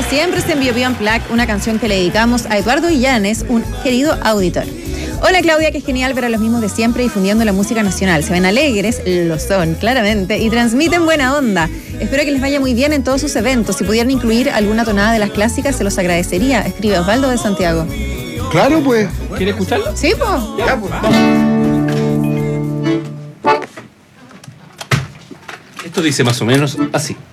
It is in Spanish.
siempre es en Bio Bio Unplugged, una canción que le dedicamos a Eduardo Illanes, un querido auditor. Hola Claudia, que es genial ver a los mismos de siempre difundiendo la música nacional. Se ven alegres, lo son, claramente, y transmiten buena onda. Espero que les vaya muy bien en todos sus eventos. Si pudieran incluir alguna tonada de las clásicas, se los agradecería. Escribe Osvaldo de Santiago. Claro, pues. ¿Quieres escucharlo? Sí, pues. Ya, pues, vamos. Esto dice más o menos así.